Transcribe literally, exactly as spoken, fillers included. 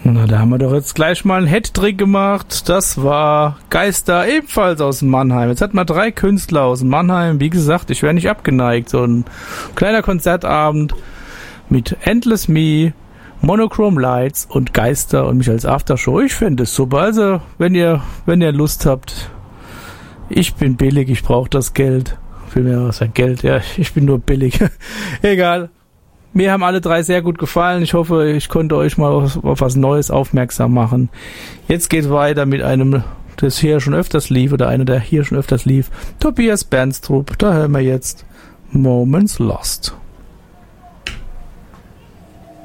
Na, da haben wir doch jetzt gleich mal einen Hattrick gemacht. Das war Geister, ebenfalls aus Mannheim. Jetzt hat man drei Künstler aus Mannheim. Wie gesagt, ich wäre nicht abgeneigt. So ein kleiner Konzertabend mit Endless Me, Monochrome Lights und Geister und mich als Aftershow. Ich finde es super. Also, wenn ihr, wenn ihr Lust habt, ich bin billig, ich brauche das Geld. Viel mehr was für Geld, ja, ich bin nur billig. Egal. Mir haben alle drei sehr gut gefallen. Ich hoffe, ich konnte euch mal auf, auf was Neues aufmerksam machen. Jetzt geht's weiter mit einem, das hier schon öfters lief, oder einer, der hier schon öfters lief. Tobias Bernstrup. Da hören wir jetzt Moments Lost.